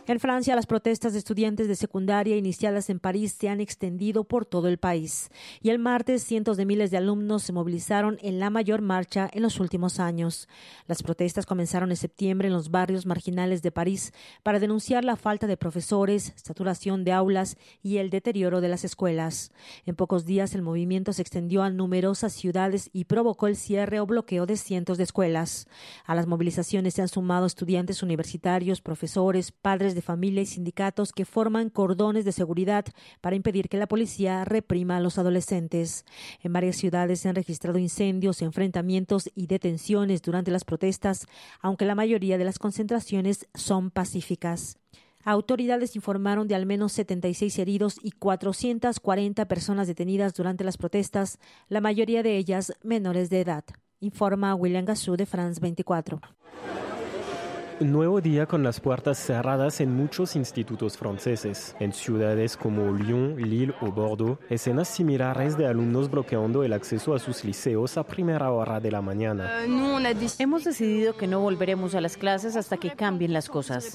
En Francia, las protestas de estudiantes de secundaria iniciadas en París se han extendido por todo el país. Y el martes, cientos de miles de alumnos se movilizaron en la mayor marcha en los últimos años. Las protestas comenzaron en septiembre en los barrios marginales de París para denunciar la falta de profesores, saturación de aulas y el deterioro de las escuelas. En pocos días, el movimiento se extendió a numerosas ciudades y provocó el cierre o bloqueo de cientos de escuelas. A las movilizaciones se han sumado estudiantes universitarios, profesores, padres de familia y sindicatos que forman cordones de seguridad para impedir que la policía reprima a los adolescentes. En varias ciudades se han registrado incendios, enfrentamientos y detenciones durante las protestas, aunque la mayoría de las concentraciones son pacíficas. Autoridades informaron de al menos 76 heridos y 440 personas detenidas durante las protestas, la mayoría de ellas menores de edad. Informa William Gassou de France 24. Un nuevo día con las puertas cerradas en muchos institutos franceses. En ciudades como Lyon, Lille o Bordeaux, escenas similares de alumnos bloqueando el acceso a sus liceos a primera hora de la mañana. Hemos decidido que no volveremos a las clases hasta que cambien las cosas.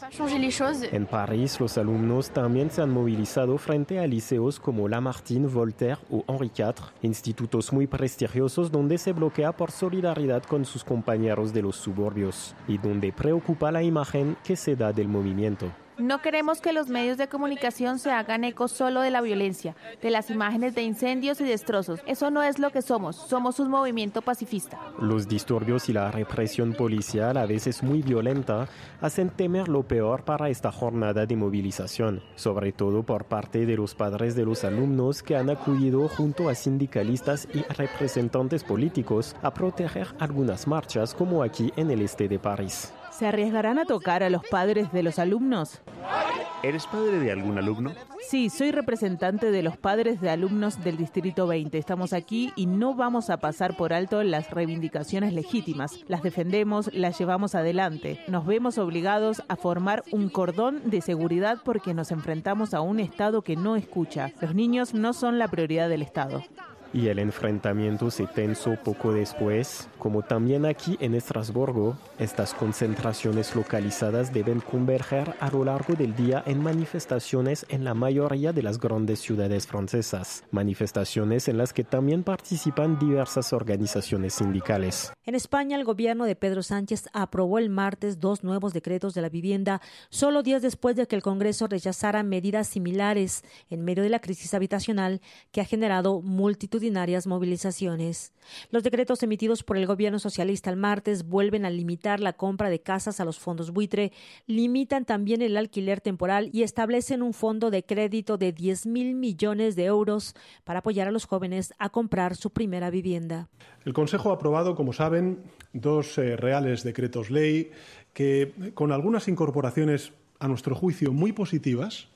En París, los alumnos también se han movilizado frente a liceos como Lamartine, Voltaire o Henri IV, institutos muy prestigiosos donde se bloquea por solidaridad con sus compañeros de los suburbios y donde preocupa la imagen que se da del movimiento. No queremos que los medios de comunicación se hagan eco solo de la violencia, de las imágenes de incendios y destrozos. Eso no es lo que somos un movimiento pacifista. Los disturbios y la represión policial, a veces muy violenta, hacen temer lo peor para esta jornada de movilización, sobre todo por parte de los padres de los alumnos que han acudido junto a sindicalistas y representantes políticos a proteger algunas marchas como aquí en el este de París. ¿Se arriesgarán a tocar a los padres de los alumnos? ¿Eres padre de algún alumno? Sí, soy representante de los padres de alumnos del Distrito 20. Estamos aquí y no vamos a pasar por alto las reivindicaciones legítimas. Las defendemos, las llevamos adelante. Nos vemos obligados a formar un cordón de seguridad porque nos enfrentamos a un Estado que no escucha. Los niños no son la prioridad del Estado. Y el enfrentamiento se tensó poco después, como también aquí en Estrasburgo. Estas concentraciones localizadas deben converger a lo largo del día en manifestaciones en la mayoría de las grandes ciudades francesas. Manifestaciones en las que también participan diversas organizaciones sindicales. En España, el gobierno de Pedro Sánchez aprobó el martes 2 nuevos decretos de la vivienda, solo días después de que el Congreso rechazara medidas similares en medio de la crisis habitacional que ha generado multitudinarias movilizaciones. Los decretos emitidos por el gobierno socialista el martes vuelven a limitar la compra de casas a los fondos buitre, limitan también el alquiler temporal y establecen un fondo de crédito de 10.000 millones de euros para apoyar a los jóvenes a comprar su primera vivienda. El Consejo ha aprobado, como saben, 2 reales decretos ley que, con algunas incorporaciones a nuestro juicio muy positivas,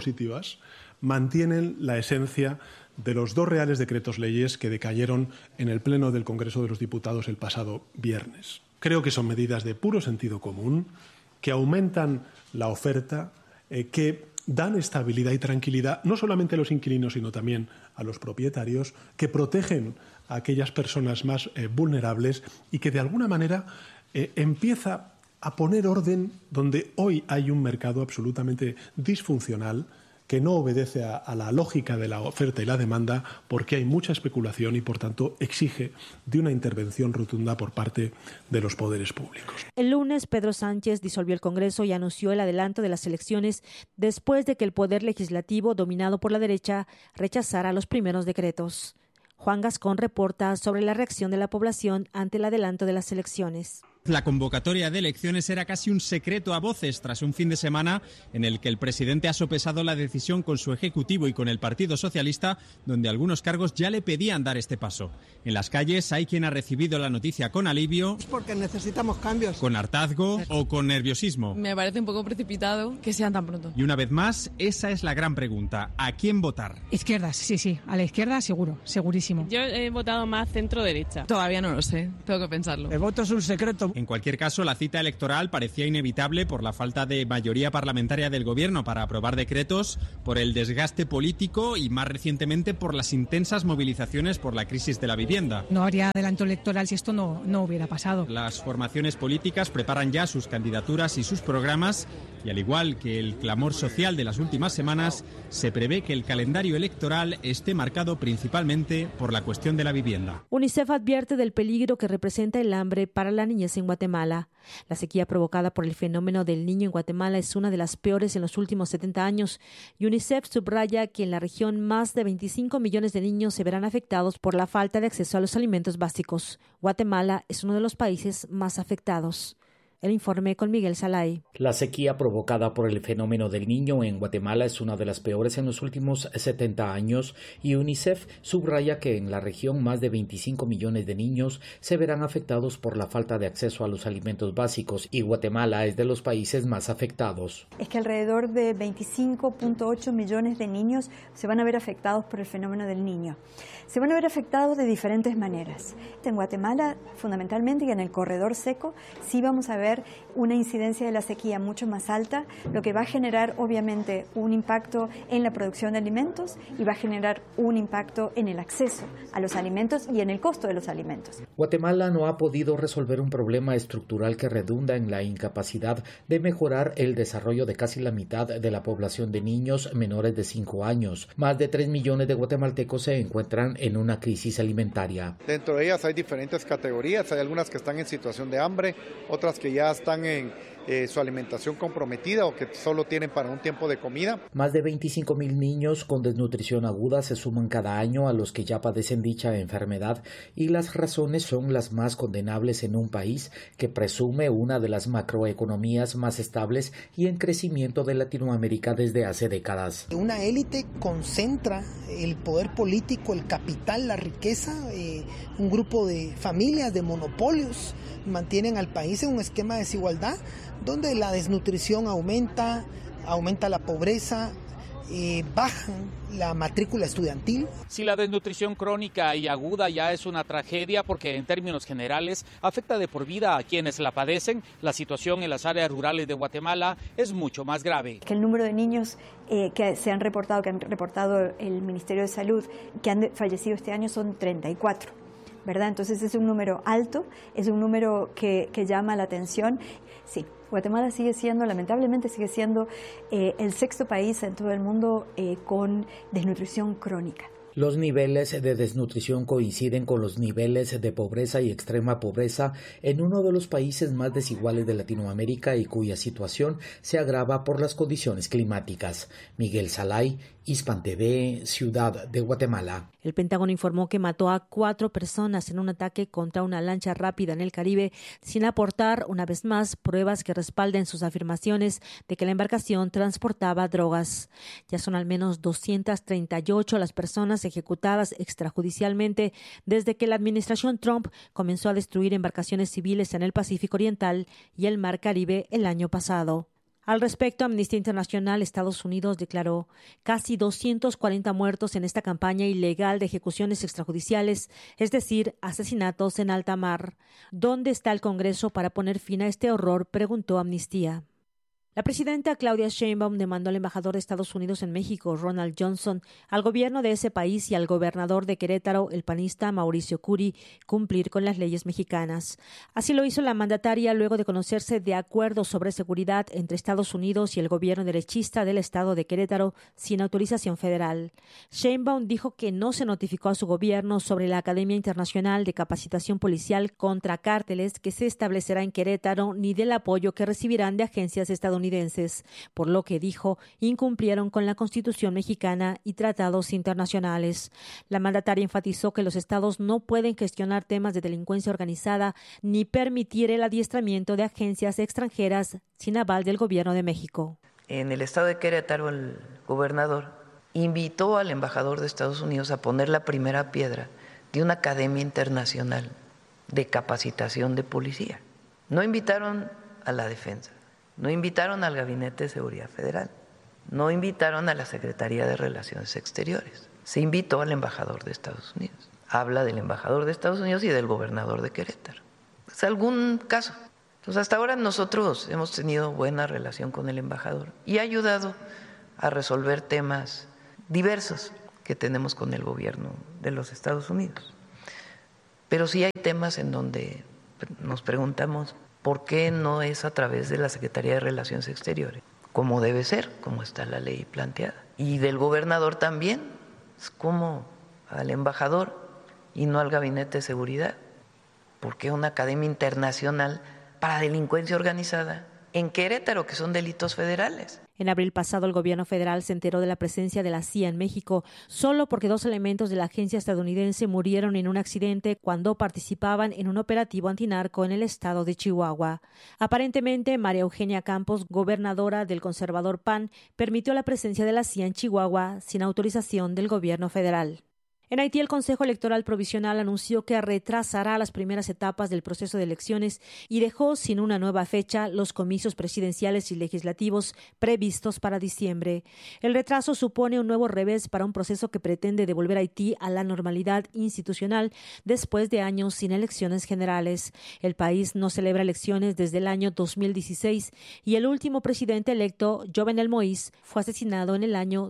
mantienen la esencia de los 2 reales decretos leyes que decayeron en el Pleno del Congreso de los Diputados el pasado viernes. Creo que son medidas de puro sentido común, que aumentan la oferta, que dan estabilidad y tranquilidad no solamente a los inquilinos, sino también a los propietarios, que protegen a aquellas personas más vulnerables y que de alguna manera empieza a poner orden donde hoy hay un mercado absolutamente disfuncional que no obedece a la lógica de la oferta y la demanda porque hay mucha especulación y, por tanto, exige de una intervención rotunda por parte de los poderes públicos. El lunes, Pedro Sánchez disolvió el Congreso y anunció el adelanto de las elecciones después de que el poder legislativo, dominado por la derecha, rechazara los primeros decretos. Juan Gascón reporta sobre la reacción de la población ante el adelanto de las elecciones. La convocatoria de elecciones era casi un secreto a voces tras un fin de semana en el que el presidente ha sopesado la decisión con su ejecutivo y con el Partido Socialista, donde algunos cargos ya le pedían dar este paso. En las calles hay quien ha recibido la noticia con alivio, porque necesitamos cambios, con hartazgo o con nerviosismo. Me parece un poco precipitado que sean tan pronto. Y una vez más, esa es la gran pregunta: ¿a quién votar? Izquierdas, sí, a la izquierda seguro, segurísimo. Yo he votado más centro-derecha. Todavía no lo sé, tengo que pensarlo. El voto es un secreto. En cualquier caso, la cita electoral parecía inevitable por la falta de mayoría parlamentaria del gobierno para aprobar decretos, por el desgaste político y, más recientemente, por las intensas movilizaciones por la crisis de la vivienda. No habría adelanto electoral si esto no hubiera pasado. Las formaciones políticas preparan ya sus candidaturas y sus programas Y al igual que el clamor social de las últimas semanas, se prevé que el calendario electoral esté marcado principalmente por la cuestión de la vivienda. UNICEF advierte del peligro que representa el hambre para la niñez en Guatemala. La sequía provocada por el fenómeno del Niño en Guatemala es una de las peores en los últimos 70 años. UNICEF subraya que en la región más de 25 millones de niños se verán afectados por la falta de acceso a los alimentos básicos. Guatemala es uno de los países más afectados. El informe con Miguel Salay. La sequía provocada por el fenómeno del Niño en Guatemala es una de las peores en los últimos 70 años y UNICEF subraya que en la región más de 25 millones de niños se verán afectados por la falta de acceso a los alimentos básicos y Guatemala es de los países más afectados. Es que alrededor de 25.8 millones de niños se van a ver afectados por el fenómeno del Niño. Se van a ver afectados de diferentes maneras. En Guatemala, fundamentalmente, y en el corredor seco, sí vamos a ver una incidencia de la sequía mucho más alta, lo que va a generar obviamente un impacto en la producción de alimentos y va a generar un impacto en el acceso a los alimentos y en el costo de los alimentos. Guatemala no ha podido resolver un problema estructural que redunda en la incapacidad de mejorar el desarrollo de casi la mitad de la población de niños menores de 5 años. Más de 3 millones de guatemaltecos se encuentran en una crisis alimentaria. Dentro de ellas hay diferentes categorías, hay algunas que están en situación de hambre, otras que ya están en su alimentación comprometida o que solo tienen para un tiempo de comida. Más de 25.000 niños con desnutrición aguda se suman cada año a los que ya padecen dicha enfermedad y las razones son las más condenables en un país que presume una de las macroeconomías más estables y en crecimiento de Latinoamérica desde hace décadas. Una élite concentra el poder político, el capital, la riqueza, un grupo de familias, de monopolios mantienen al país en un esquema de desigualdad donde la desnutrición aumenta la pobreza, baja la matrícula estudiantil. Si la desnutrición crónica y aguda ya es una tragedia porque en términos generales afecta de por vida a quienes la padecen, la situación en las áreas rurales de Guatemala es mucho más grave. Que el número de niños que han reportado el Ministerio de Salud que han fallecido este año son 34. ¿Verdad? Entonces es un número alto, es un número que llama la atención. Sí, Guatemala lamentablemente sigue siendo el sexto país en todo el mundo con desnutrición crónica. Los niveles de desnutrición coinciden con los niveles de pobreza y extrema pobreza en uno de los países más desiguales de Latinoamérica y cuya situación se agrava por las condiciones climáticas. Miguel Salay, Hispan TV, Ciudad de Guatemala. El Pentágono informó que mató a 4 personas en un ataque contra una lancha rápida en el Caribe, sin aportar, una vez más, pruebas que respalden sus afirmaciones de que la embarcación transportaba drogas. Ya son al menos 238 las personas ejecutadas extrajudicialmente desde que la administración Trump comenzó a destruir embarcaciones civiles en el Pacífico Oriental y el Mar Caribe el año pasado. Al respecto, Amnistía Internacional Estados Unidos declaró casi 240 muertos en esta campaña ilegal de ejecuciones extrajudiciales, es decir, asesinatos en alta mar. ¿Dónde está el Congreso para poner fin a este horror?, preguntó Amnistía. La presidenta Claudia Sheinbaum demandó al embajador de Estados Unidos en México, Ronald Johnson, al gobierno de ese país y al gobernador de Querétaro, el panista Mauricio Curi, cumplir con las leyes mexicanas. Así lo hizo la mandataria luego de conocerse de acuerdos sobre seguridad entre Estados Unidos y el gobierno derechista del estado de Querétaro sin autorización federal. Sheinbaum dijo que no se notificó a su gobierno sobre la Academia Internacional de Capacitación Policial contra Cárteles que se establecerá en Querétaro ni del apoyo que recibirán de agencias estadounidenses, por lo que dijo incumplieron con la Constitución mexicana y tratados internacionales. La mandataria enfatizó que los estados no pueden gestionar temas de delincuencia organizada ni permitir el adiestramiento de agencias extranjeras sin aval del gobierno de México. En el estado de Querétaro, el gobernador invitó al embajador de Estados Unidos a poner la primera piedra de una academia internacional de capacitación de policía. No invitaron a la defensa. No invitaron al Gabinete de Seguridad Federal, no invitaron a la Secretaría de Relaciones Exteriores, se invitó al embajador de Estados Unidos. Habla del embajador de Estados Unidos y del gobernador de Querétaro. Es algún caso. Pues hasta ahora nosotros hemos tenido buena relación con el embajador y ha ayudado a resolver temas diversos que tenemos con el gobierno de los Estados Unidos. Pero sí hay temas en donde nos preguntamos ¿por qué no es a través de la Secretaría de Relaciones Exteriores? como debe ser, como está la ley planteada. Y del gobernador también, es como al embajador y no al Gabinete de Seguridad, porque es una academia internacional para delincuencia organizada en Querétaro, que son delitos federales. En abril pasado, el gobierno federal se enteró de la presencia de la CIA en México solo porque 2 elementos de la agencia estadounidense murieron en un accidente cuando participaban en un operativo antinarco en el estado de Chihuahua. Aparentemente, María Eugenia Campos, gobernadora del conservador PAN, permitió la presencia de la CIA en Chihuahua sin autorización del gobierno federal. En Haití, el Consejo Electoral Provisional anunció que retrasará las primeras etapas del proceso de elecciones y dejó sin una nueva fecha los comicios presidenciales y legislativos previstos para diciembre. El retraso supone un nuevo revés para un proceso que pretende devolver a Haití a la normalidad institucional después de años sin elecciones generales. El país no celebra elecciones desde el año 2016 y el último presidente electo, Jovenel Moïse, fue asesinado en el año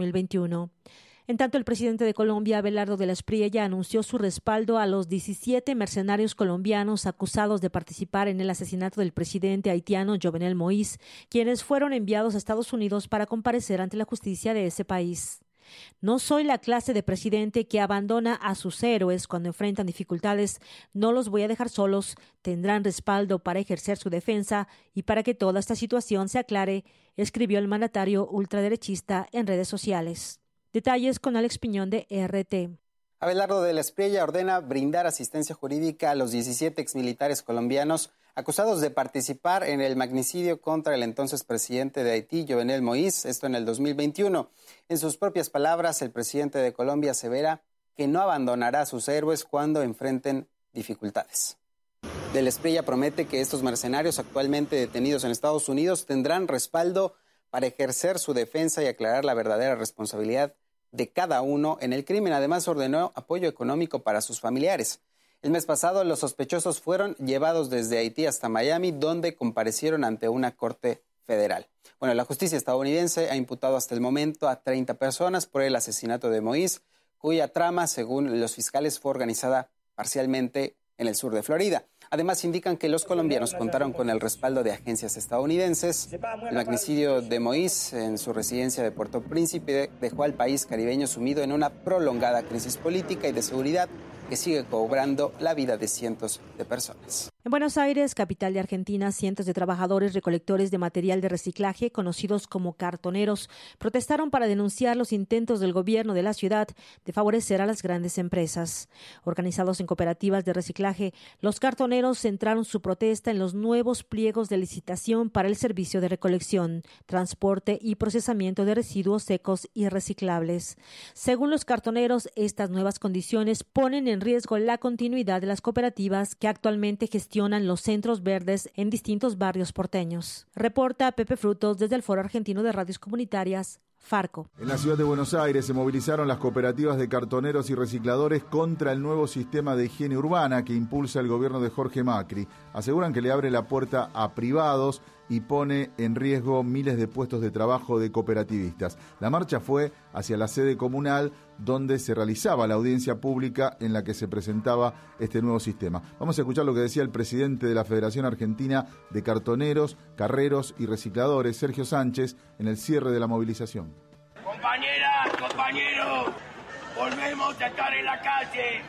2021. En tanto, el presidente de Colombia, Abelardo de la Espriella, anunció su respaldo a los 17 mercenarios colombianos acusados de participar en el asesinato del presidente haitiano Jovenel Moïse, quienes fueron enviados a Estados Unidos para comparecer ante la justicia de ese país. No soy la clase de presidente que abandona a sus héroes cuando enfrentan dificultades. No los voy a dejar solos. Tendrán respaldo para ejercer su defensa y para que toda esta situación se aclare, escribió el mandatario ultraderechista en redes sociales. Detalles con Alex Piñón de RT. Abelardo de la Espriella ordena brindar asistencia jurídica a los 17 exmilitares colombianos acusados de participar en el magnicidio contra el entonces presidente de Haití, Jovenel Moïse, esto en el 2021. En sus propias palabras, el presidente de Colombia asevera que no abandonará a sus héroes cuando enfrenten dificultades. De la Espriella promete que estos mercenarios actualmente detenidos en Estados Unidos tendrán respaldo para ejercer su defensa y aclarar la verdadera responsabilidad de cada uno en el crimen. Además, ordenó apoyo económico para sus familiares. El mes pasado, los sospechosos fueron llevados desde Haití hasta Miami, donde comparecieron ante una corte federal. Bueno, la justicia estadounidense ha imputado hasta el momento a 30 personas por el asesinato de Moïse, cuya trama, según los fiscales, fue organizada parcialmente en el sur de Florida. Además, indican que los colombianos contaron con el respaldo de agencias estadounidenses. El magnicidio de Moïse en su residencia de Puerto Príncipe dejó al país caribeño sumido en una prolongada crisis política y de seguridad que sigue cobrando la vida de cientos de personas. En Buenos Aires, capital de Argentina, cientos de trabajadores recolectores de material de reciclaje, conocidos como cartoneros, protestaron para denunciar los intentos del gobierno de la ciudad de favorecer a las grandes empresas. Organizados en cooperativas de reciclaje, los cartoneros centraron su protesta en los nuevos pliegos de licitación para el servicio de recolección, transporte y procesamiento de residuos secos y reciclables. Según los cartoneros, estas nuevas condiciones ponen en riesgo la continuidad de las cooperativas que actualmente gestionan los centros verdes en distintos barrios porteños. Reporta Pepe Frutos desde el Foro Argentino de Radios Comunitarias, Farco. En la ciudad de Buenos Aires se movilizaron las cooperativas de cartoneros y recicladores contra el nuevo sistema de higiene urbana que impulsa el gobierno de Jorge Macri. Aseguran que le abre la puerta a privados y pone en riesgo miles de puestos de trabajo de cooperativistas. La marcha fue hacia la sede comunal donde se realizaba la audiencia pública en la que se presentaba este nuevo sistema. Vamos a escuchar lo que decía el presidente de la Federación Argentina de Cartoneros, Carreros y Recicladores, Sergio Sánchez, en el cierre de la movilización. Compañeras, compañeros, volvemos a estar en la calle.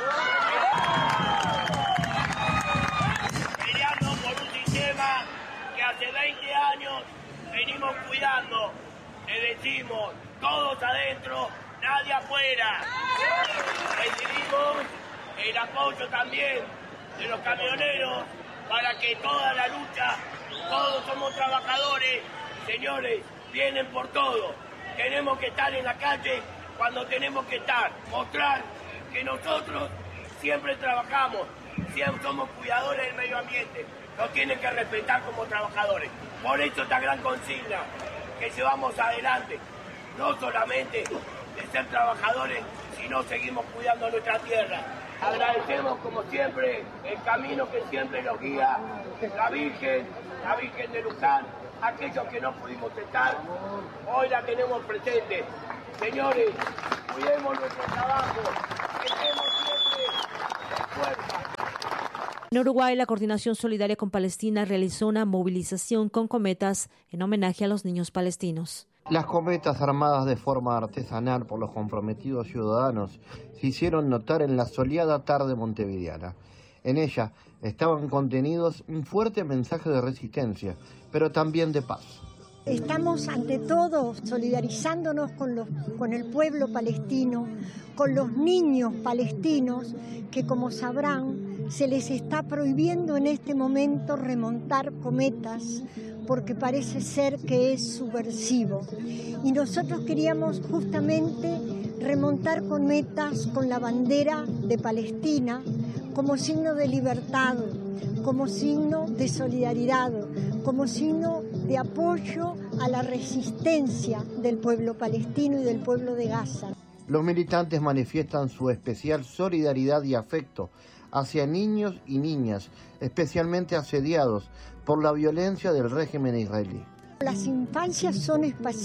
Peleando por un sistema que hace 20 años venimos cuidando. Le decimos, todos adentro, nadie afuera. Recibimos el apoyo también de los camioneros para que toda la lucha, todos somos trabajadores, señores, vienen por todo. Tenemos que estar en la calle cuando tenemos que estar, mostrar que nosotros siempre trabajamos, siempre somos cuidadores del medio ambiente, nos tienen que respetar como trabajadores. Por eso esta gran consigna que llevamos adelante, no solamente de ser trabajadores, sino seguimos cuidando nuestra tierra. Agradecemos como siempre el camino que siempre nos guía la Virgen de Luján, aquellos que no pudimos estar, hoy la tenemos presente. Señores, cuidemos nuestro trabajo, que estemos siempre en fuerza. En Uruguay, la Coordinación Solidaria con Palestina realizó una movilización con cometas en homenaje a los niños palestinos. Las cometas armadas de forma artesanal por los comprometidos ciudadanos se hicieron notar en la soleada tarde montevideana. En ella estaban contenidos un fuerte mensaje de resistencia, pero también de paz. Estamos ante todo solidarizándonos con el pueblo palestino, con los niños palestinos que, como sabrán, se les está prohibiendo en este momento remontar cometas porque parece ser que es subversivo. Y nosotros queríamos justamente remontar cometas con la bandera de Palestina como signo de libertad, como signo de solidaridad, como signo de apoyo a la resistencia del pueblo palestino y del pueblo de Gaza. Los militantes manifiestan su especial solidaridad y afecto hacia niños y niñas, especialmente asediados por la violencia del régimen israelí. Las infancias son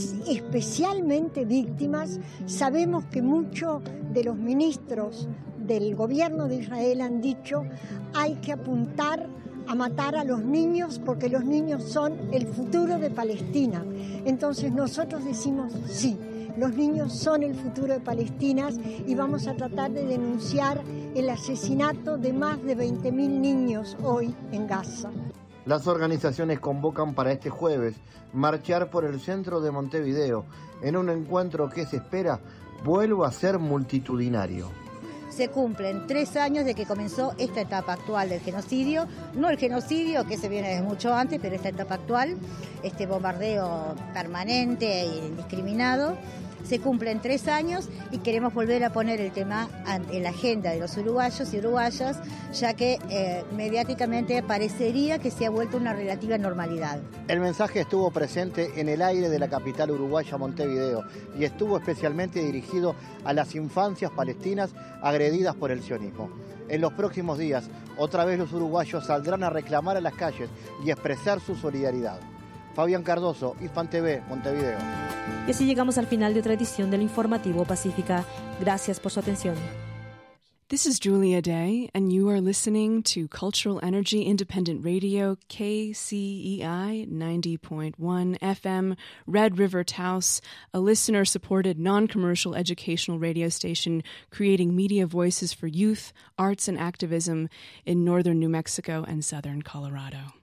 especialmente víctimas. Sabemos que muchos de los ministros del gobierno de Israel han dicho hay que apuntar a matar a los niños porque los niños son el futuro de Palestina. Entonces nosotros decimos sí, los niños son el futuro de Palestina y vamos a tratar de denunciar el asesinato de más de 20.000 niños hoy en Gaza. Las organizaciones convocan para este jueves marchar por el centro de Montevideo en un encuentro que se espera vuelva a ser multitudinario. Se cumplen 3 años de que comenzó esta etapa actual del genocidio, no el genocidio que se viene desde mucho antes, pero esta etapa actual, este bombardeo permanente e indiscriminado. Se cumplen 3 años y queremos volver a poner el tema en la agenda de los uruguayos y uruguayas, ya que mediáticamente parecería que se ha vuelto una relativa normalidad. El mensaje estuvo presente en el aire de la capital uruguaya, Montevideo, y estuvo especialmente dirigido a las infancias palestinas agredidas por el sionismo. En los próximos días, otra vez los uruguayos saldrán a reclamar a las calles y expresar su solidaridad. Fabián Cardoso, Hispan TV, Montevideo. Y así llegamos al final de otra edición del Informativo Pacífica. Gracias por su atención. This is Julia Day, and you are listening to Cultural Energy Independent Radio, KCEI 90.1 FM, Red River Taos, a listener-supported non-commercial educational radio station creating media voices for youth, arts, and activism in northern New Mexico and southern Colorado.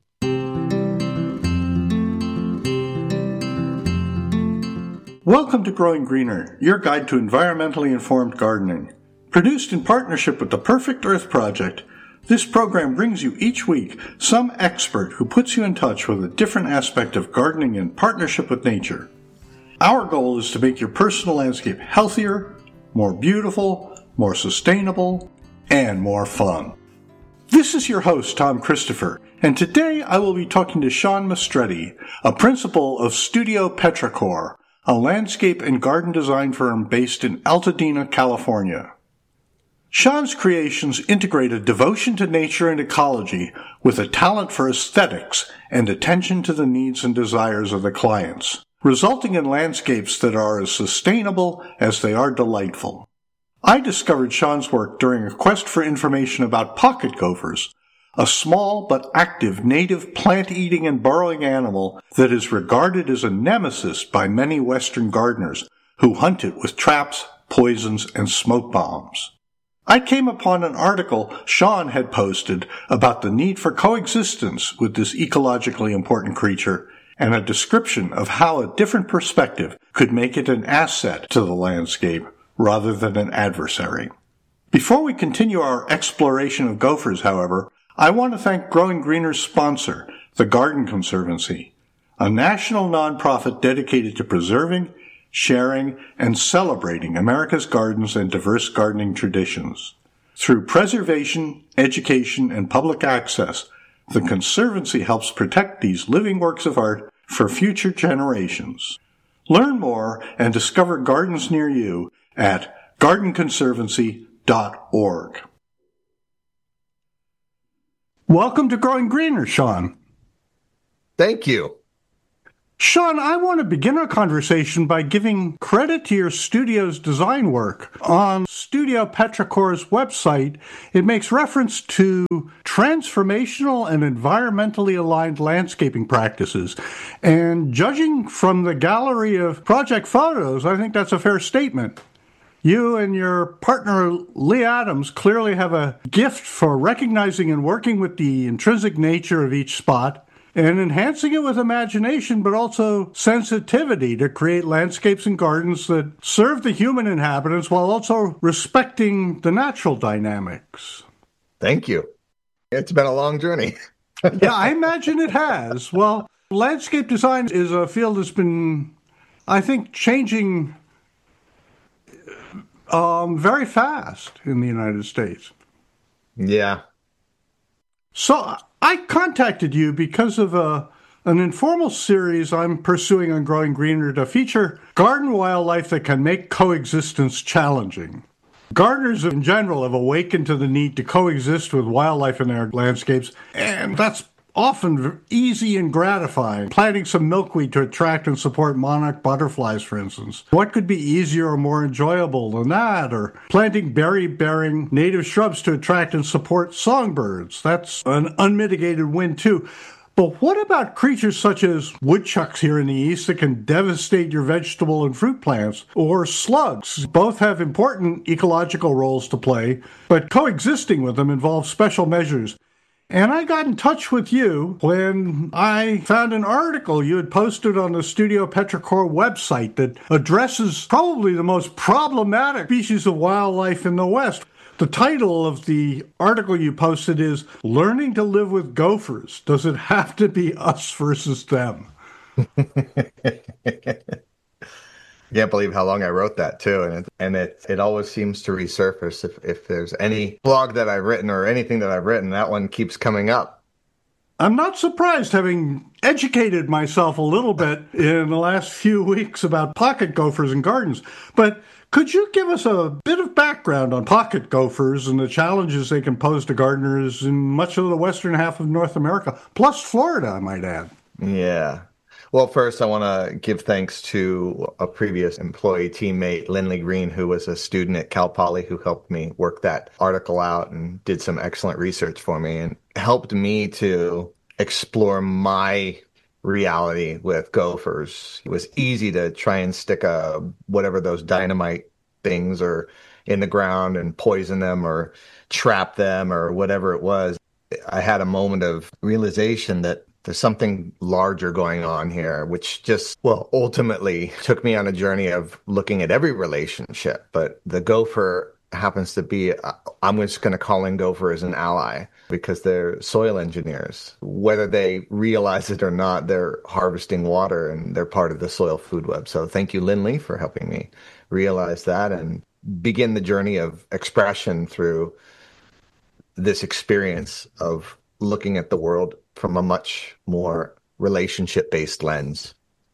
Welcome to Growing Greener, your guide to environmentally informed gardening. Produced in partnership with the Perfect Earth Project, this program brings you each week some expert who puts you in touch with a different aspect of gardening in partnership with nature. Our goal is to make your personal landscape healthier, more beautiful, more sustainable, and more fun. This is your host, Tom Christopher, and today I will be talking to Sean Mastretti, a principal of Studio Petrichor, a landscape and garden design firm based in Altadena, California. Sean's creations integrate a devotion to nature and ecology with a talent for aesthetics and attention to the needs and desires of the clients, resulting in landscapes that are as sustainable as they are delightful. I discovered Sean's work during a quest for information about pocket gophers, a small but active native plant-eating and burrowing animal that is regarded as a nemesis by many Western gardeners who hunt it with traps, poisons, and smoke bombs. I came upon an article Sean had posted about the need for coexistence with this ecologically important creature and a description of how a different perspective could make it an asset to the landscape rather than an adversary. Before we continue our exploration of gophers, however, I want to thank Growing Greener's sponsor, the Garden Conservancy, a national nonprofit dedicated to preserving, sharing, and celebrating America's gardens and diverse gardening traditions. Through preservation, education, and public access, the Conservancy helps protect these living works of art for future generations. Learn more and discover gardens near you at gardenconservancy.org. Welcome to Growing Greener, Sean. Thank you. Sean, I want to begin our conversation by giving credit to your studio's design work. On Studio Petrichor's website, it makes reference to transformational and environmentally aligned landscaping practices. And judging from the gallery of project photos, I think that's a fair statement. You and your partner, Lee Adams, clearly have a gift for recognizing and working with the intrinsic nature of each spot and enhancing it with imagination, but also sensitivity to create landscapes and gardens that serve the human inhabitants while also respecting the natural dynamics. Thank you. It's been a long journey. Yeah, I imagine it has. Well, landscape design is a field that's been, I think, changing very fast in the United States. Yeah. So I contacted you because of an informal series I'm pursuing on Growing Greener to feature garden wildlife that can make coexistence challenging. Gardeners in general have awakened to the need to coexist with wildlife in their landscapes, and that's often easy and gratifying. Planting some milkweed to attract and support monarch butterflies, for instance. What could be easier or more enjoyable than that? Or planting berry-bearing native shrubs to attract and support songbirds. That's an unmitigated win, too. But what about creatures such as woodchucks here in the East that can devastate your vegetable and fruit plants? Or slugs? Both have important ecological roles to play, but coexisting with them involves special measures. And I got in touch with you when I found an article you had posted on the Studio Petrichor website that addresses probably the most problematic species of wildlife in the West. The title of the article you posted is Learning to Live with Gophers. Does it have to be us versus them? Can't believe how long I wrote that too, and it always seems to resurface if there's any blog that I've written or anything that I've written, that one keeps coming up. I'm not surprised, having educated myself a little bit in the last few weeks about pocket gophers and gardens. But could you give us a bit of background on pocket gophers and the challenges they can pose to gardeners in much of the western half of North America, plus Florida, I might add? Yeah. Well, first, I want to give thanks to a previous employee teammate, Lindley Green, who was a student at Cal Poly, who helped me work that article out and did some excellent research for me and helped me to explore my reality with gophers. It was easy to try and stick whatever those dynamite things are in the ground and poison them or trap them or whatever it was. I had a moment of realization that there's something larger going on here, which ultimately took me on a journey of looking at every relationship. But the gopher happens to be, I'm just going to call in gophers an ally because they're soil engineers. Whether they realize it or not, they're harvesting water and they're part of the soil food web. So thank you, Lindley, for helping me realize that and begin the journey of expression through this experience of looking at the world from a much more relationship-based lens.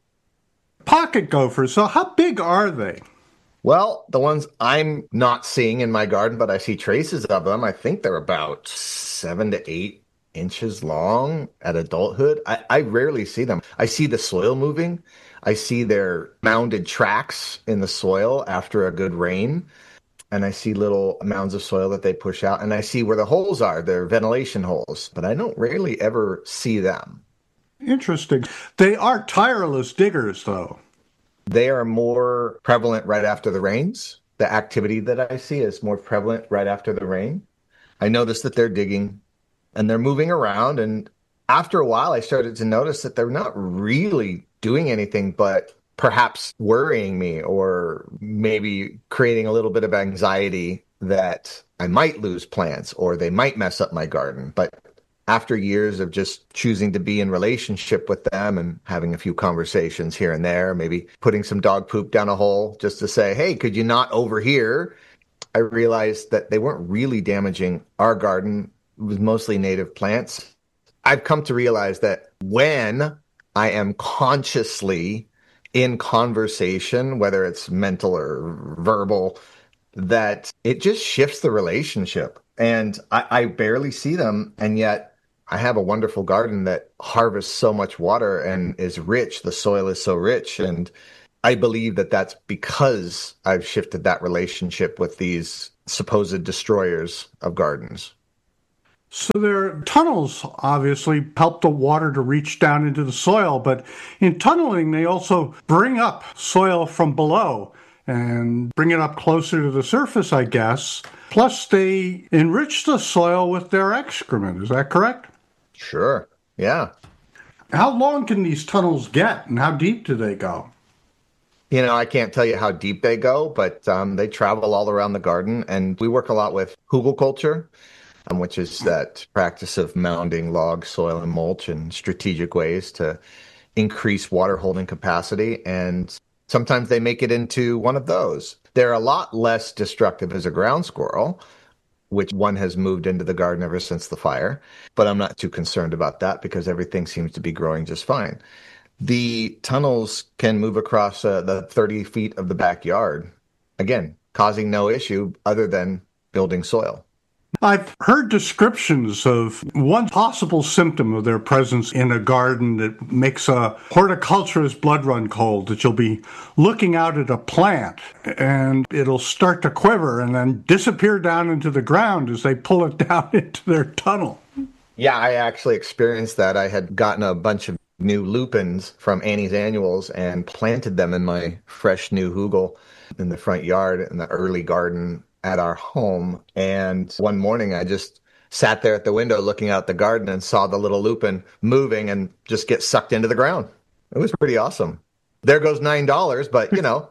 Pocket gophers, so how big are they? Well, the ones I'm not seeing in my garden, but I see traces of them, I think they're about 7 to 8 inches long at adulthood. I rarely see them. I see the soil moving. I see their mounded tracks in the soil after a good rain. And I see little mounds of soil that they push out. And I see where the holes are, their ventilation holes. But I don't rarely ever see them. Interesting. They are tireless diggers, though. They are more prevalent right after the rains. The activity that I see is more prevalent right after the rain. I notice that they're digging and they're moving around. And after a while, I started to notice that they're not really doing anything but perhaps worrying me or maybe creating a little bit of anxiety that I might lose plants or they might mess up my garden. But after years of just choosing to be in relationship with them and having a few conversations here and there, maybe putting some dog poop down a hole just to say, hey, could you not over here? I realized that they weren't really damaging our garden. It was mostly native plants. I've come to realize that when I am consciously in conversation, whether it's mental or verbal, that it just shifts the relationship. And I barely see them. And yet I have a wonderful garden that harvests so much water and is rich. The soil is so rich. And I believe that that's because I've shifted that relationship with these supposed destroyers of gardens. So their tunnels obviously help the water to reach down into the soil, but in tunneling, they also bring up soil from below and bring it up closer to the surface, I guess. Plus, they enrich the soil with their excrement. Is that correct? Sure. Yeah. How long can these tunnels get, and how deep do they go? You know, I can't tell you how deep they go, but they travel all around the garden. And we work a lot with hugelkultur, which is that practice of mounding log, soil, and mulch in strategic ways to increase water holding capacity. And sometimes they make it into one of those. They're a lot less destructive as a ground squirrel, which one has moved into the garden ever since the fire. But I'm not too concerned about that because everything seems to be growing just fine. The tunnels can move across the 30 feet of the backyard, again, causing no issue other than building soil. I've heard descriptions of one possible symptom of their presence in a garden that makes a horticulturist's blood run cold, that you'll be looking out at a plant and it'll start to quiver and then disappear down into the ground as they pull it down into their tunnel. Yeah, I actually experienced that. I had gotten a bunch of new lupins from Annie's Annuals and planted them in my fresh new hugel in the front yard in the early garden at our home. And one morning I just sat there at the window looking out the garden and saw the little lupin moving and just get sucked into the ground. It was pretty awesome. There goes $9, but you know.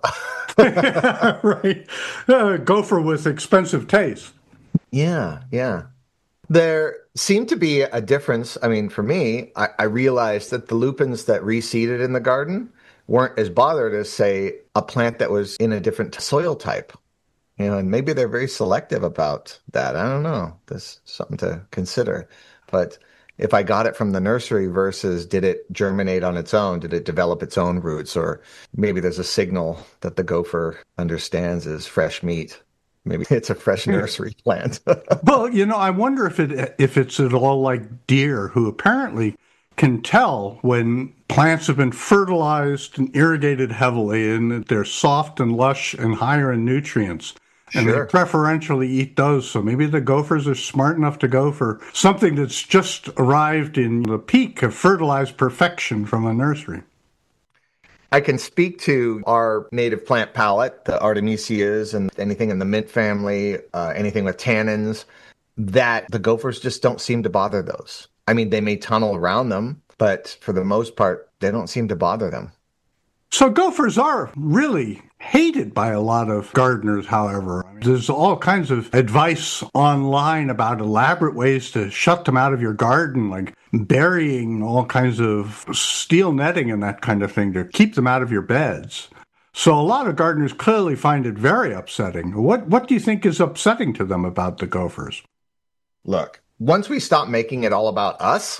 Right. Gopher with expensive taste. Yeah. There seemed to be a difference. I mean, for me, I realized that the lupins that reseeded in the garden weren't as bothered as, say, a plant that was in a different soil type. You know, and maybe they're very selective about that. I don't know. That's something to consider. But if I got it from the nursery versus did it germinate on its own? Did it develop its own roots? Or maybe there's a signal that the gopher understands as fresh meat. Maybe it's a fresh nursery plant. Well, you know, I wonder if it's at all like deer, who apparently can tell when plants have been fertilized and irrigated heavily and that they're soft and lush and higher in nutrients. And They preferentially eat those. So maybe the gophers are smart enough to go for something that's just arrived in the peak of fertilized perfection from a nursery. I can speak to our native plant palette, the Artemisias and anything in the mint family, anything with tannins, that the gophers just don't seem to bother those. I mean, they may tunnel around them, but for the most part, they don't seem to bother them. So gophers are really hated by a lot of gardeners, however. There's all kinds of advice online about elaborate ways to shut them out of your garden, like burying all kinds of steel netting and that kind of thing to keep them out of your beds. So a lot of gardeners clearly find it very upsetting. What do you think is upsetting to them about the gophers? Look, once we stop making it all about us,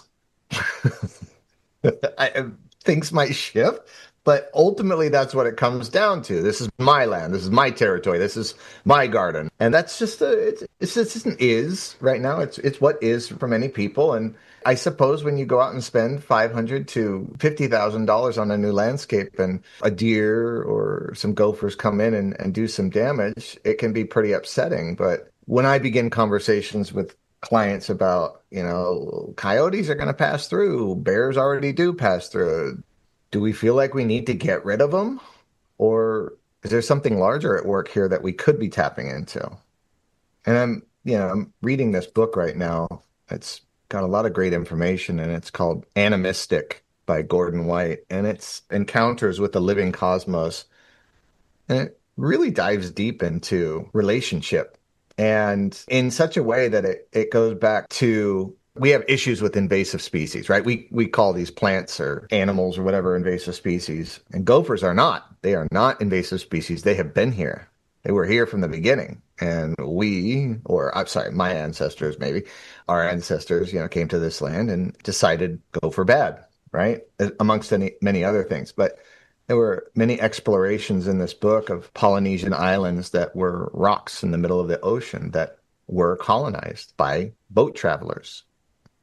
things might shift. But ultimately, that's what it comes down to. This is my land. This is my territory. This is my garden. And that's just it's just an is right now. It's what is for many people. And I suppose when you go out and spend $500,000 to $50,000 on a new landscape and a deer or some gophers come in and do some damage, it can be pretty upsetting. But when I begin conversations with clients about, you know, coyotes are going to pass through, bears already do pass through, do we feel like we need to get rid of them? Or is there something larger at work here that we could be tapping into? And I'm reading this book right now. It's got a lot of great information, and it's called Animistic by Gordon White. And it's encounters with the living cosmos. And it really dives deep into relationship. And in such a way that it goes back to, we have issues with invasive species, right? We call these plants or animals or whatever invasive species. And gophers are not. They are not invasive species. They have been here. They were here from the beginning. And my ancestors, maybe, our ancestors, came to this land and decided go for bad, right? Amongst many other things. But there were many explorations in this book of Polynesian islands that were rocks in the middle of the ocean that were colonized by boat travelers.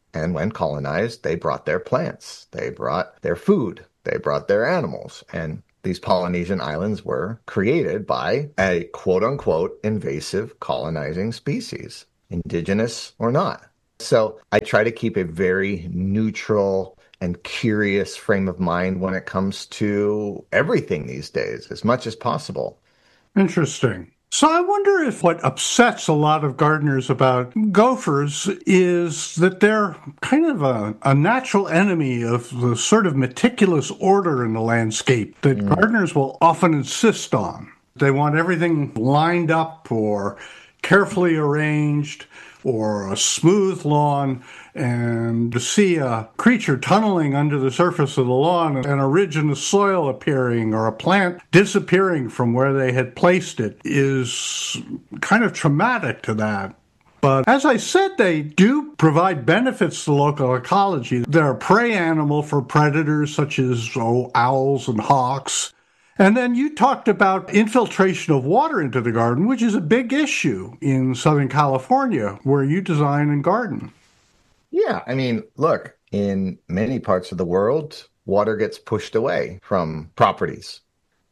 And when colonized, they brought their plants, they brought their food, they brought their animals. And these Polynesian islands were created by a quote-unquote invasive colonizing species, indigenous or not. So I try to keep a very neutral and curious frame of mind when it comes to everything these days, as much as possible. Interesting. So I wonder if what upsets a lot of gardeners about gophers is that they're kind of a natural enemy of the sort of meticulous order in the landscape that gardeners will often insist on. They want everything lined up or carefully arranged or a smooth lawn, and to see a creature tunneling under the surface of the lawn and a ridge in the soil appearing or a plant disappearing from where they had placed it is kind of traumatic to that. But as I said, they do provide benefits to local ecology. They're a prey animal for predators such as owls and hawks. And then you talked about infiltration of water into the garden, which is a big issue in Southern California, where you design and garden. Yeah, I mean, look, in many parts of the world, water gets pushed away from properties.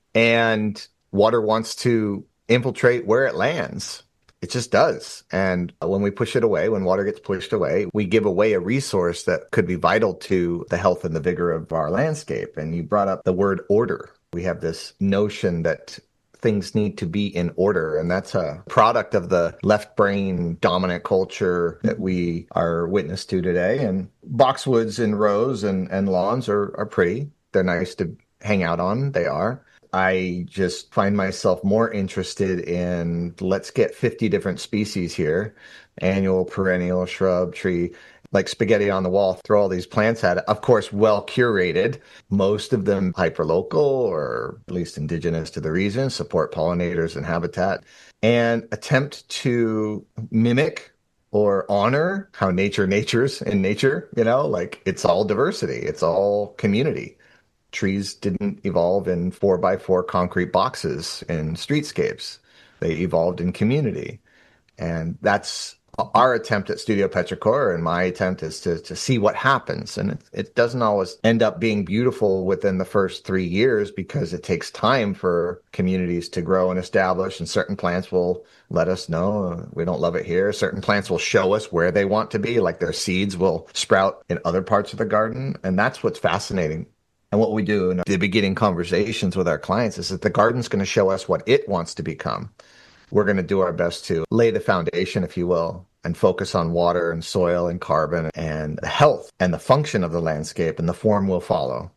And water wants to infiltrate where it lands. It just does. And when we push it away, when water gets pushed away, we give away a resource that could be vital to the health and the vigor of our landscape. And you brought up the word order. We have this notion that things need to be in order, and that's a product of the left brain dominant culture that we are witness to today. And boxwoods and rows and lawns are pretty. They're nice to hang out on. They are. I just find myself more interested in let's get 50 different species here, annual, perennial, shrub, tree, like spaghetti on the wall, throw all these plants at it. Of course, well curated, most of them hyperlocal or at least indigenous to the region, support pollinators and habitat, and attempt to mimic or honor how nature's in nature, like it's all diversity, it's all community. Trees didn't evolve in 4x4 concrete boxes in streetscapes. They evolved in community. And that's our attempt at Studio Petrichor, and my attempt is to see what happens. And it doesn't always end up being beautiful within the first 3 years because it takes time for communities to grow and establish. And certain plants will let us know we don't love it here. Certain plants will show us where they want to be, like their seeds will sprout in other parts of the garden. And that's what's fascinating. And what we do in the beginning conversations with our clients is that the garden's going to show us what it wants to become. We're going to do our best to lay the foundation, if you will, and focus on water and soil and carbon and the health and the function of the landscape, and the form will follow.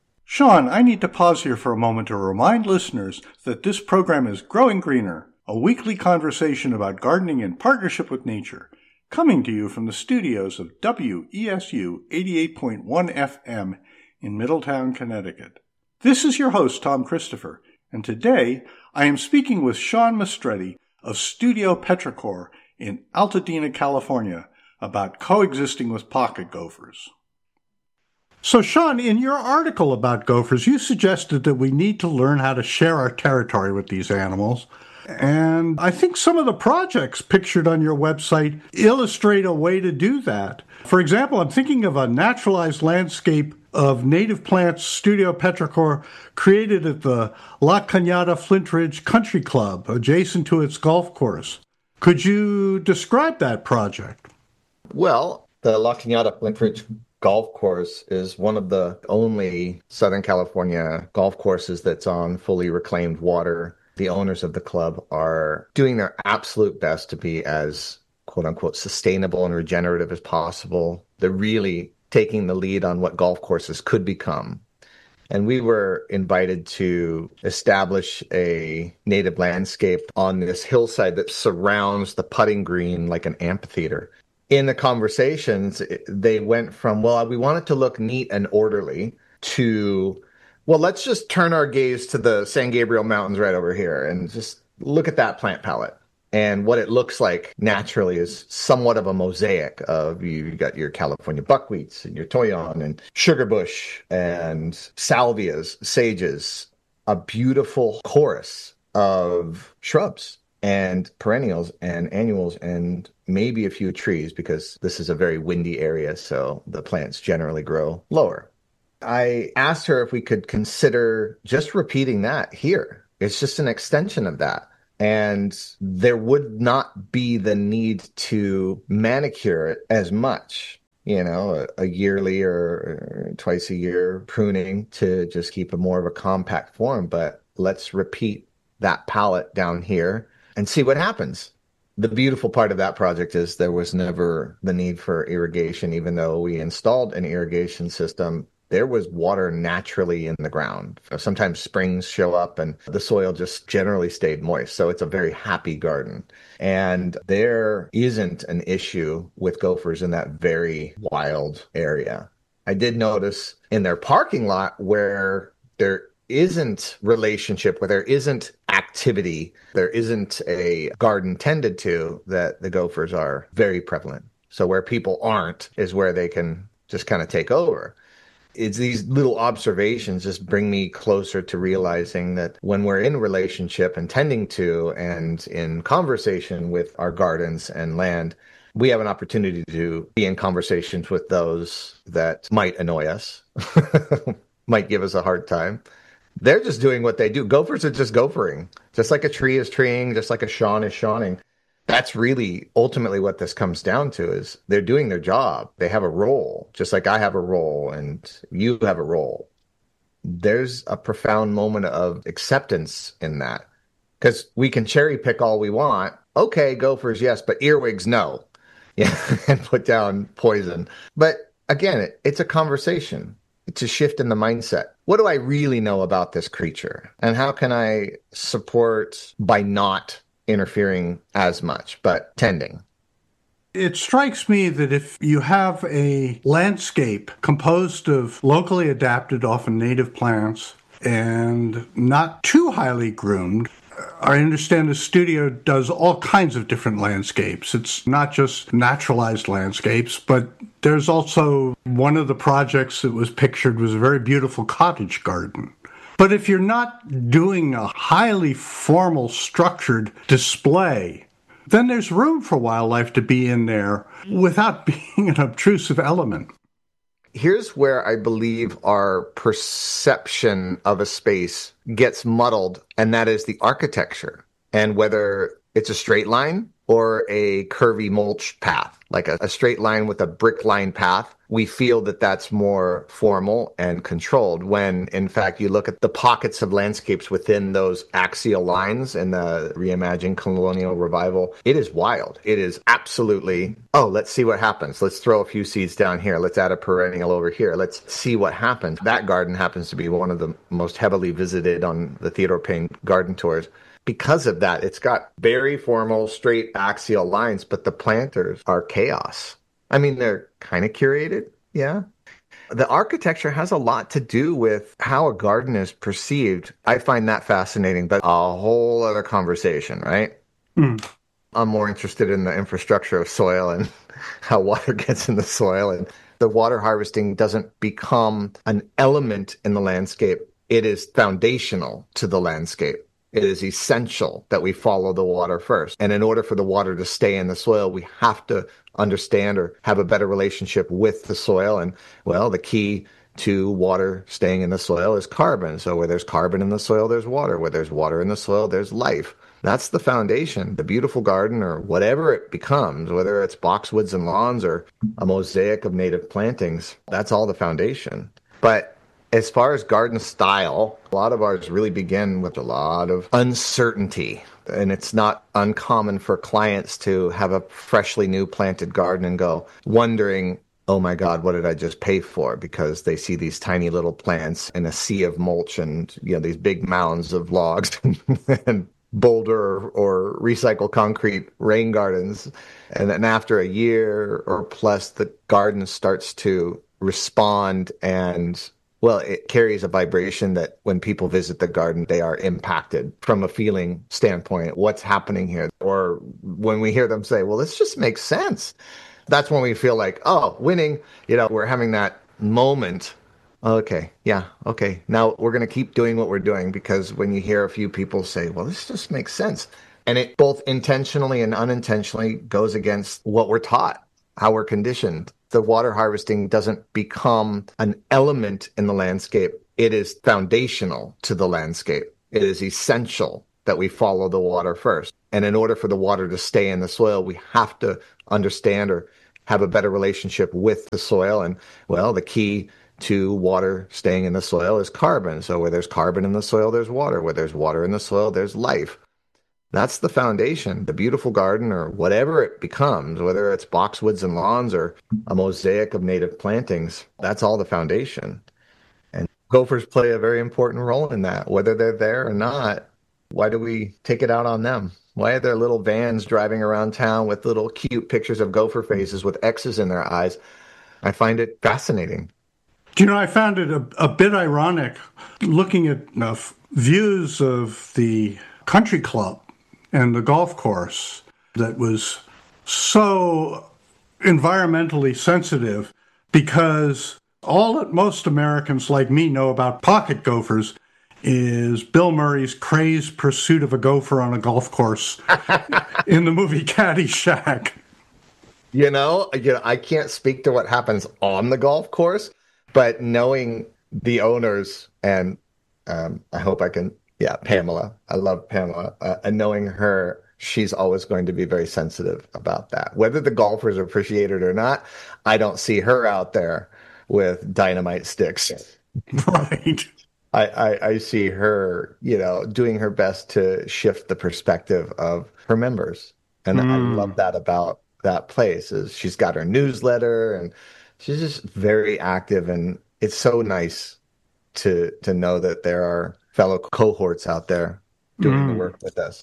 Sean, I need to pause here for a moment to remind listeners that this program is Growing Greener, a weekly conversation about gardening in partnership with nature, coming to you from the studios of WESU 88.1 FM in Middletown, Connecticut. This is your host, Tom Christopher, and today I am speaking with Sean Mastretti of Studio Petrichor in Altadena, California, about coexisting with pocket gophers. So, Sean, in your article about gophers, you suggested that we need to learn how to share our territory with these animals. And I think some of the projects pictured on your website illustrate a way to do that. For example, I'm thinking of a naturalized landscape of native plants Studio Petrichor created at the La Cañada Flint Ridge Country Club, adjacent to its golf course. Could you describe that project? Well, the La Cañada Flint Ridge Golf Course is one of the only Southern California golf courses that's on fully reclaimed water. The owners of the club are doing their absolute best to be as, quote unquote, sustainable and regenerative as possible. They're really taking the lead on what golf courses could become. And we were invited to establish a native landscape on this hillside that surrounds the putting green like an amphitheater. In the conversations, they went from, well, we want it to look neat and orderly to, well, let's just turn our gaze to the San Gabriel Mountains right over here and just look at that plant palette. And what it looks like naturally is somewhat of a mosaic of you got your California buckwheats and your toyon and sugarbush and salvias, sages, a beautiful chorus of shrubs. and perennials and annuals and maybe a few trees, because this is a very windy area, so the plants generally grow lower. I asked her if we could consider just repeating that here. It's just an extension of that. And there would not be the need to manicure it as much, you know, a yearly or twice a year pruning to just keep a more of a compact form. But let's repeat that palette down here and see what happens. The beautiful part of that project is there was never the need for irrigation, even though we installed an irrigation system. There was water naturally in the ground. Sometimes springs show up and the soil just generally stayed moist. So it's a very happy garden. And there isn't an issue with gophers in that very wild area. I did notice in their parking lot where there isn't relationship, where there isn't activity, there isn't a garden tended to, that the gophers are very prevalent. So where people aren't is where they can just kind of take over. It's these little observations just bring me closer to realizing that when we're in relationship and tending to and in conversation with our gardens and land, we have an opportunity to be in conversations with those that might annoy us, might give us a hard time. They're just doing what they do. Gophers are just gophering, just like a tree is treeing, just like a Sean is Shawning. That's really ultimately what this comes down to, is they're doing their job. They have a role, just like I have a role and you have a role. There's a profound moment of acceptance in that, because we can cherry pick all we want. Okay, gophers, yes, but earwigs, no. Yeah, and put down poison. But again, it's a conversation. It's a shift in the mindset. What do I really know about this creature? And how can I support by not interfering as much, but tending? It strikes me that if you have a landscape composed of locally adapted, often native plants, and not too highly groomed, I understand the studio does all kinds of different landscapes. It's not just naturalized landscapes, but there's also one of the projects that was pictured was a very beautiful cottage garden. But if you're not doing a highly formal, structured display, then there's room for wildlife to be in there without being an obtrusive element. Here's where I believe our perception of a space gets muddled, and that is the architecture, and whether it's a straight line or a curvy mulch path, like a straight line with a brick line path. We feel that that's more formal and controlled, when in fact you look at the pockets of landscapes within those axial lines in the reimagined colonial revival. It is wild. It is absolutely, oh, let's see what happens. Let's throw a few seeds down here. Let's add a perennial over here. Let's see what happens. That garden happens to be one of the most heavily visited on the Theodore Payne garden tours. Because of that, it's got very formal, straight axial lines, but the planters are chaos. I mean, they're kind of curated, yeah. The architecture has a lot to do with how a garden is perceived. I find that fascinating, but a whole other conversation, right? I'm more interested in the infrastructure of soil and how water gets in the soil. And the water harvesting doesn't become an element in the landscape. It is foundational to the landscape. It is essential that we follow the water first. And in order for the water to stay in the soil, we have to understand or have a better relationship with the soil. And, well, the key to water staying in the soil is carbon. So where there's carbon in the soil, there's water. Where there's water in the soil, there's life. That's the foundation. The beautiful garden, or whatever it becomes, whether it's boxwoods and lawns or a mosaic of native plantings, that's all the foundation. But as far as garden style, a lot of ours really begin with a lot of uncertainty. And it's not uncommon for clients to have a freshly new planted garden and go wondering, oh my God, what did I just pay for? Because they see these tiny little plants in a sea of mulch and, you know, these big mounds of logs and boulder or recycled concrete rain gardens. And then after a year or plus, the garden starts to respond, and well, it carries a vibration that when people visit the garden, they are impacted from a feeling standpoint. What's happening here? Or when we hear them say, well, this just makes sense. That's when we feel like, oh, winning. You know, we're having that moment. Okay, yeah, okay. Now we're going to keep doing what we're doing, because when you hear a few people say, well, this just makes sense. And it both intentionally and unintentionally goes against what we're taught, how we're conditioned. The water harvesting doesn't become an element in the landscape. It is foundational to the landscape. It is essential that we follow the water first. And in order for the water to stay in the soil, we have to understand or have a better relationship with the soil. And, well, the key to water staying in the soil is carbon. So where there's carbon in the soil, there's water. Where there's water in the soil, there's life. That's the foundation. The beautiful garden, or whatever it becomes, whether it's boxwoods and lawns or a mosaic of native plantings, that's all the foundation. And gophers play a very important role in that. Whether they're there or not, why do we take it out on them? Why are there little vans driving around town with little cute pictures of gopher faces with X's in their eyes? I find it fascinating. Do you know, I found it a bit ironic looking at views of the country club and the golf course that was so environmentally sensitive, because all that most Americans like me know about pocket gophers is Bill Murray's crazed pursuit of a gopher on a golf course in the movie Caddyshack. You know, I can't speak to what happens on the golf course, but knowing the owners, and I hope I can, Pamela, I love Pamela, and knowing her, she's always going to be very sensitive about that. Whether the golfers appreciate it or not, I don't see her out there with dynamite sticks. Right. I see her, doing her best to shift the perspective of her members. And I love that about that place, is she's got her newsletter and she's just very active. And it's so nice to know that there are fellow cohorts out there doing the work with us,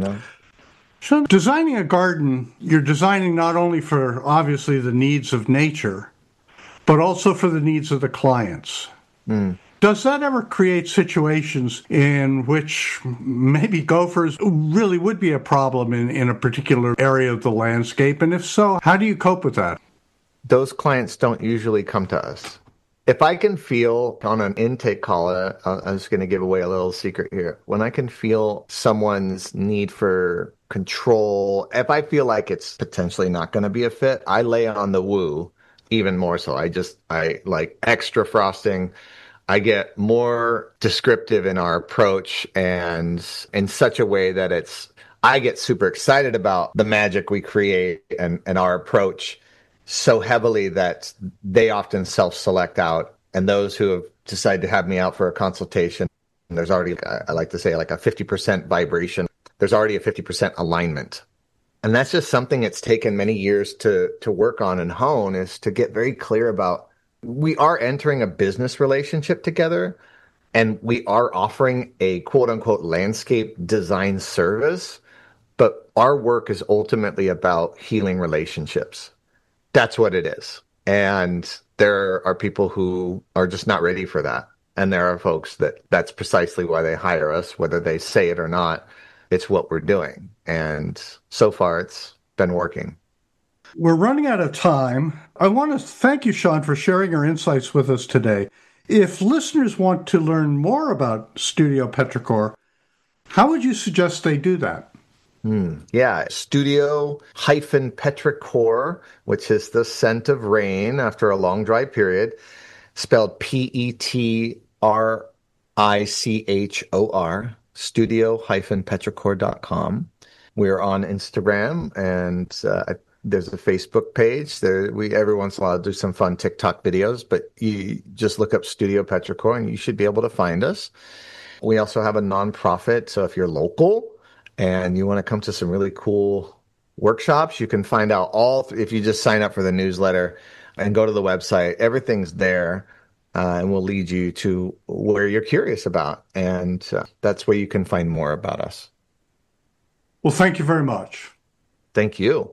So designing a garden, you're designing not only for obviously the needs of nature, but also for the needs of the clients. Does that ever create situations in which maybe gophers really would be a problem in a particular area of the landscape? And if so, how do you cope with that? Those clients don't usually come to us. If I can feel on an intake call, I'm just going to give away a little secret here. When I can feel someone's need for control, if I feel like it's potentially not going to be a fit, I lay on the woo even more so. I like extra frosting. I get more descriptive in our approach, and in such a way that I get super excited about the magic we create and our approach so heavily that they often self-select out. And those who have decided to have me out for a consultation, there's already, I like to say, like a 50% vibration. There's already a 50% alignment. And that's just something it's taken many years to work on and hone, is to get very clear about, we are entering a business relationship together, and we are offering a quote-unquote landscape design service, but our work is ultimately about healing relationships. That's what it is. And there are people who are just not ready for that. And there are folks that's precisely why they hire us, whether they say it or not. It's what we're doing. And so far, it's been working. We're running out of time. I want to thank you, Sean, for sharing your insights with us today. If listeners want to learn more about Studio Petrichor, how would you suggest they do that? Studio-Petrichor, which is the scent of rain after a long dry period, spelled Petrichor, studio-petrichor.com. We're on Instagram, and there's a Facebook page. We every once in a while do some fun TikTok videos, but you just look up Studio Petrichor and you should be able to find us. We also have a nonprofit, so if you're local and you want to come to some really cool workshops, you can find out if you just sign up for the newsletter and go to the website. Everything's there, and we'll lead you to where you're curious about, and that's where you can find more about us. Well, thank you very much. Thank you.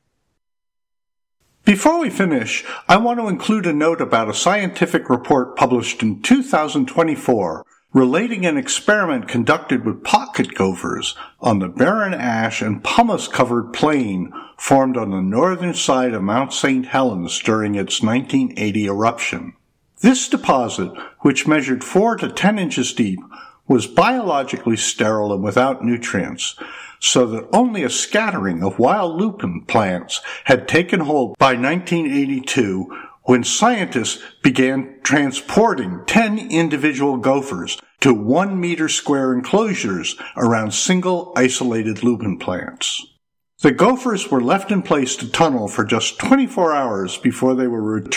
Before we finish, I want to include a note about a scientific report published in 2024 relating an experiment conducted with pocket gophers on the barren ash and pumice-covered plain formed on the northern side of Mount St. Helens during its 1980 eruption. This deposit, which measured 4 to 10 inches deep, was biologically sterile and without nutrients, so that only a scattering of wild lupin plants had taken hold by 1982, when scientists began transporting 10 individual gophers to 1 meter square enclosures around single isolated lupin plants. The gophers were left in place to tunnel for just 24 hours before they were returned